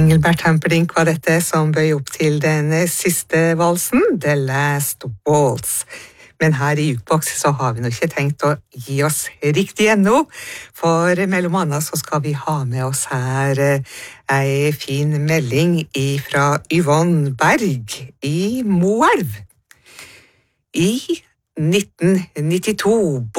Engelbert Humperdinck var dette som bøy opp til den siste valsen, The Last Waltz. Men her i Jukebox så har vi nå ikke tenkt å gi oss riktig ennå, for mellom annet så skal vi ha med oss her ei fin melding fra Yvonne Berg i Moelv. I 1992